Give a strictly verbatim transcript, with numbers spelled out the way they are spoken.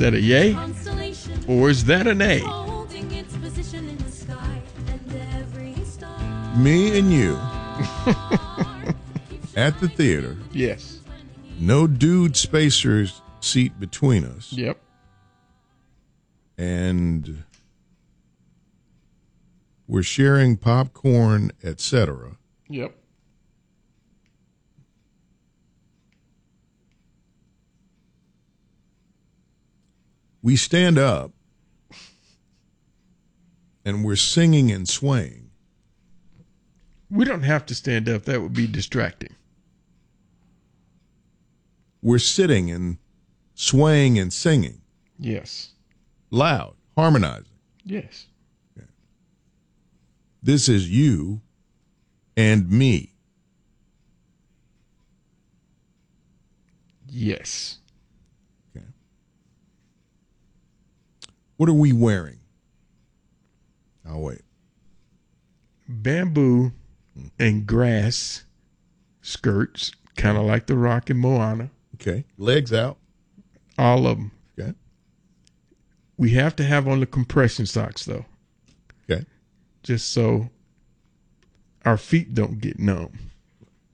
that a yay? Or is that a nay? Me and you at the theater. Yes. No dude spacers seat between us. Yep. And we're sharing popcorn, et cetera. Yep. We stand up and we're singing and swaying. We don't have to stand up. That would be distracting. We're sitting and swaying and singing. Yes. Loud, harmonizing. Yes. Okay. This is you and me. Yes. Okay. What are we wearing? I'll wait. Bamboo and grass skirts, kind of like the Rock and Moana. Okay. Legs out. All of them. Okay. We have to have on the compression socks, though. Okay. Just so our feet don't get numb.